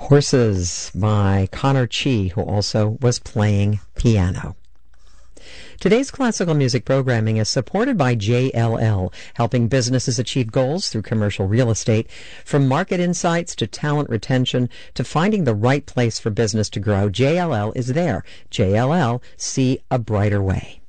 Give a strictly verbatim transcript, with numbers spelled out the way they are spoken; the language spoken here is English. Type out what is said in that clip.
Horses by Connor Chi, who also was playing piano. Today's classical music programming is supported by J L L, helping businesses achieve goals through commercial real estate. From market insights to talent retention to finding the right place for business to grow, J L L is there. J L L, see a brighter way.